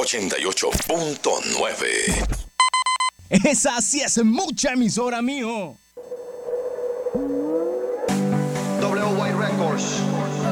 88.9. Esa sí es mucha emisora, mijo. WY Records.